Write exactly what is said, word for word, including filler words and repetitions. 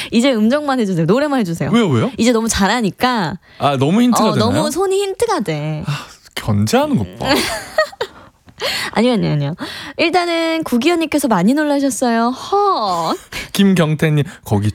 이제 음정만 해주세요. 노래만 해주세요. 왜요, 왜요? 이제 너무 잘하니까. 아, 너무 힌트가 어, 되나요? 너무 손이 힌트가 돼. 아, 견제하는 것 봐. 아니요, 아니요, 아니요. 일단은 구기현님께서 많이 놀라셨어요. 헛. 김경태님, 거기